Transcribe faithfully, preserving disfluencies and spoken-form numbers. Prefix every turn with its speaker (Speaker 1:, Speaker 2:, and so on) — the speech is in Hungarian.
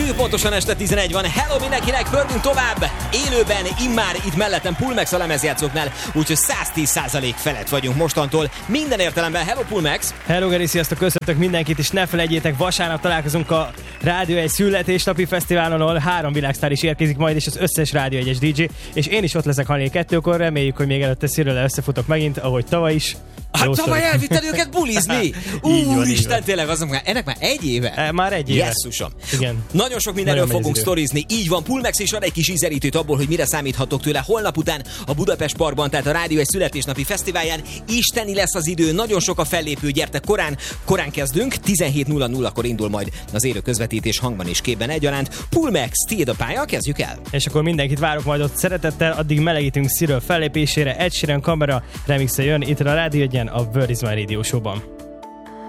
Speaker 1: Pontosan este tizenegy van. Hello mindenkinek, pörgünk tovább. Élőben, immár itt mellettem Pulmex a lemezjátszóknál, úgyhogy száztíz százalék felett vagyunk mostantól. Minden értelemben. Hello Pulmex!
Speaker 2: Hello Geri, sziasztok, köszöntök mindenkit, és ne felejtjétek, vasárnap találkozunk a Rádió egy születésnapi fesztiválon, ahol három világsztár is érkezik majd, és az összes Rádió egyes dé dzsé, és én is ott leszek hajnali kettőkor, reméljük, hogy még előtte Szirőle összefutok megint, ahogy tavaly is.
Speaker 1: Hát tavaly elvitted őket bulizni! Úristen, tényleg, azok már, ennek már egy éve?
Speaker 2: E, már egy éve.
Speaker 1: Jesszusom.
Speaker 2: Igen.
Speaker 1: Nagyon sok mindenről Nagyon fogunk sztorizni. Így van, Pulmex is ad egy kis ízelítőt abból, hogy mire számíthatok tőle holnap után a Budapest Parkban, tehát a Rádió egy születésnapi fesztiválján. Isteni lesz az idő, nagyon sok a fellépő, gyertek korán, korán kezdünk, tizenhét nulla nullakor indul majd az élő közvetítés hangban és képben egyaránt. Pulmex, tiéd a pálya, kezdjük el.
Speaker 2: És akkor mindenkit várok majd ott szeretettel, addig melegítünk Cyril fellépésére, Ed Sheeran kamera remixe jön itt a Rádió egyen a Word is My Radio Show-ban.